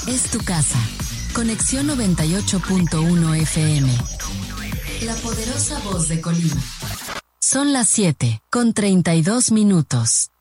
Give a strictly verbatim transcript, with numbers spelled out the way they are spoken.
es tu casa. Conexión noventa y ocho punto uno F M. La poderosa voz de Colima. Son las siete, con treinta y dos minutos.